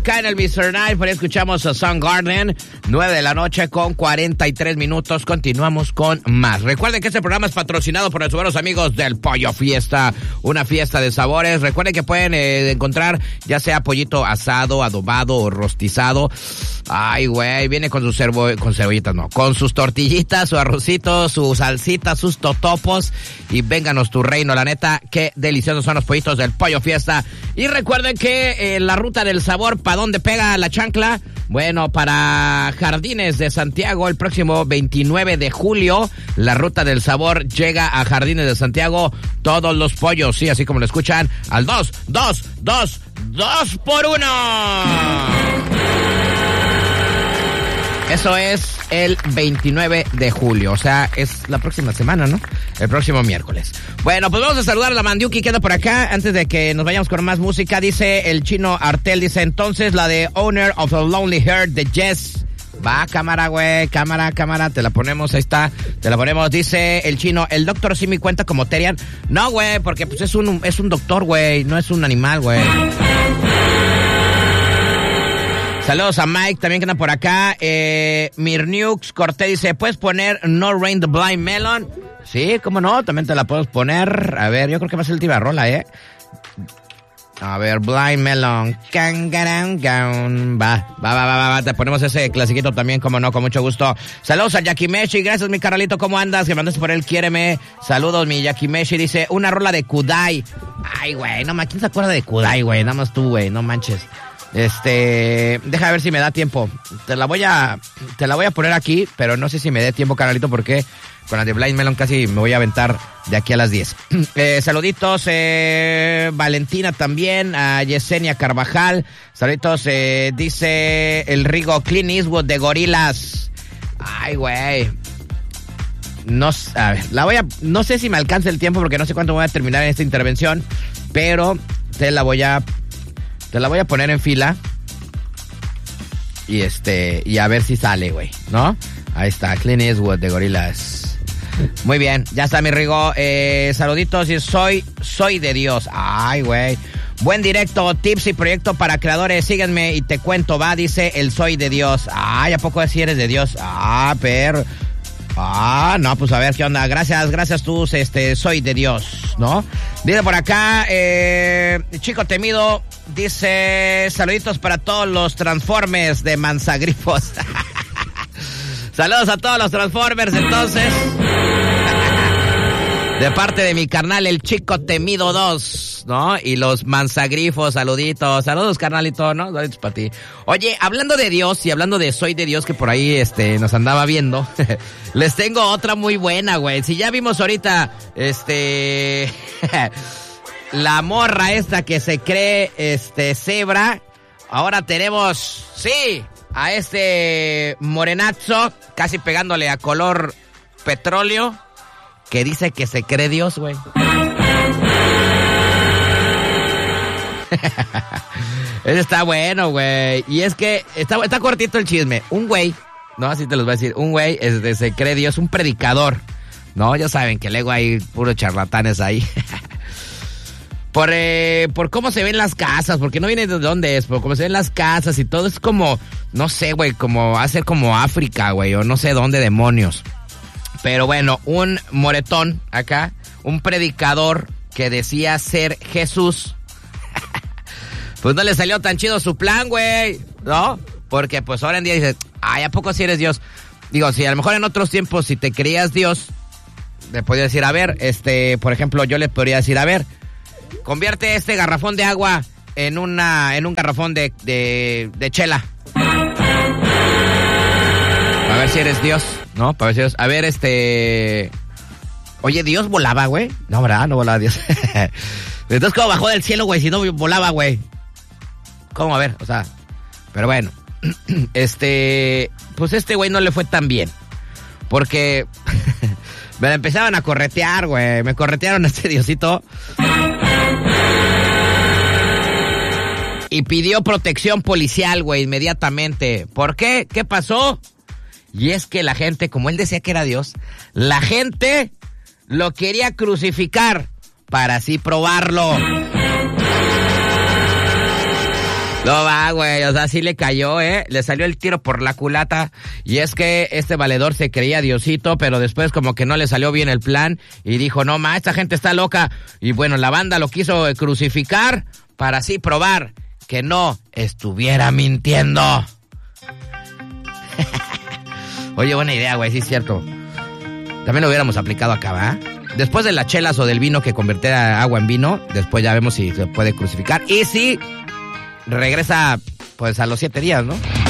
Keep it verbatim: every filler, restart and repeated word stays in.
Acá en el mister Night, por ahí escuchamos a Soundgarden, nueve de la noche con cuarenta y tres minutos. Continuamos con más. Recuerden que este programa es patrocinado por los buenos amigos del Pollo Fiesta, una fiesta de sabores. Recuerden que pueden eh, encontrar ya sea pollito asado, adobado o rostizado. Ay, güey, viene con sus cervo, con cebollitas, no, con sus tortillitas, su arrocito, su salsita, sus totopos. Y vénganos tu reino, la neta, qué deliciosos son los pollitos del Pollo Fiesta. Y recuerden que eh, la ruta del sabor, ¿para dónde pega la chancla? Bueno, para Jardines de Santiago, el próximo veintinueve de julio, la ruta del sabor llega a Jardines de Santiago. Todos los pollos, sí, así como lo escuchan, al dos, dos, dos, dos por uno. Eso es el veintinueve de julio, o sea, es la próxima semana, ¿no? El próximo miércoles. Bueno, pues vamos a saludar a la Mandiuki, queda por acá, antes de que nos vayamos con más música. Dice el chino Artel, dice entonces la de Owner of a Lonely Heart de Jess. Va, cámara, güey, cámara, cámara, te la ponemos, ahí está, te la ponemos. Dice el chino, ¿el doctor sí me cuenta como Terian? No, güey, porque pues es un, es un doctor, güey, no es un animal, güey. Saludos a Mike, también que anda por acá. Eh, Mirnux Cortés dice, ¿puedes poner No Rain the Blind Melon? Sí, cómo no, también te la puedo poner. A ver, yo creo que va a ser la última rola, ¿eh? A ver, Blind Melon. Va, va, va, va, va, te ponemos ese clasiquito también, como no, con mucho gusto. Saludos a Yakimeshi, gracias mi carnalito, ¿cómo andas? Que mandaste por él, quiéreme. Saludos mi Yakimeshi, dice, una rola de Kudai. Ay, güey, no, ¿quién se acuerda de Kudai, güey? Nada más tú, güey, no manches. Este, deja ver si me da tiempo. Te la voy a, te la voy a poner aquí, pero no sé si me dé tiempo, carnalito, porque con la de Blind Melon casi me voy a aventar de aquí a las diez. Eh, saluditos, eh, Valentina también, a Yesenia Carvajal. Saluditos, eh, dice el Rigo Clint Eastwood de Gorilas. Ay, güey. No, a ver, la voy a, no sé si me alcanza el tiempo porque no sé cuánto voy a terminar en esta intervención, pero te la voy a Te la voy a poner en fila. Y este, y a ver si sale, güey, ¿no? Ahí está, Clint Eastwood de Gorilas. Muy bien, ya está mi Rigo. Eh, saluditos y soy, soy de Dios. Ay, güey. Buen directo, tips y proyecto para creadores. Síguenme y te cuento, va, dice el Soy de Dios. Ay, ¿a poco así eres de Dios? Ah, pero... Ah, no, pues a ver qué onda. Gracias, gracias tú, este, Soy de Dios, ¿no? Dice por acá, eh, Chico Temido, dice, saluditos para todos los Transformers de Manzagrifos. Saludos a todos los Transformers, entonces. De parte de mi carnal, el Chico Temido dos, ¿no? Y los Manzagrifos, saluditos. Saludos, carnalito, ¿no? Saluditos para ti. Oye, hablando de Dios y hablando de Soy de Dios, que por ahí este nos andaba viendo, les tengo otra muy buena, güey. Si ya vimos ahorita, este... la morra esta que se cree, este, cebra, ahora tenemos, sí, a este morenazo, casi pegándole a color petróleo, que dice que se cree Dios, güey. Ese está bueno, güey. Y es que está, está cortito el chisme. Un güey, no, así te los voy a decir, un güey este, se cree Dios, un predicador. No, ya saben que luego hay puros charlatanes ahí. Por, eh, por cómo se ven las casas, porque no viene de dónde es, por cómo se ven las casas y todo, es como, no sé, güey, como hacer como África, güey, o no sé dónde demonios. Pero bueno, un moretón acá, un predicador que decía ser Jesús, pues no le salió tan chido su plan, güey, ¿no? Porque pues ahora en día dices, ay, ¿a poco si eres Dios? Digo, si a lo mejor en otros tiempos, si te creías Dios, le podía decir, a ver, este, por ejemplo, yo le podría decir, a ver, convierte este garrafón de agua en una, en un garrafón de, de, de chela. A ver si eres Dios, ¿no? Para ver si eres, a ver, este... Oye, ¿Dios volaba, güey? No, ¿verdad? No volaba Dios. Entonces, ¿cómo bajó del cielo, güey? Si no volaba, güey. ¿Cómo? A ver, o sea... Pero bueno. Este... Pues este güey no le fue tan bien. Porque... me empezaban a corretear, güey. Me corretearon a este Diosito. Y pidió protección policial, güey, inmediatamente. ¿Por qué? ¿Qué pasó? Y es que la gente, como él decía que era Dios, la gente lo quería crucificar para así probarlo. No va, güey, o sea, sí le cayó, ¿eh? Le salió el tiro por la culata. Y es que este valedor se creía Diosito, pero después como que no le salió bien el plan y dijo, no, ma, esta gente está loca. Y bueno, la banda lo quiso crucificar para así probar que no estuviera mintiendo. Oye, buena idea, güey, sí es cierto. También lo hubiéramos aplicado acá, ¿va? Después de las chelas o del vino que convirtiera agua en vino, después ya vemos si se puede crucificar. Y si regresa, pues, a los siete días, ¿no?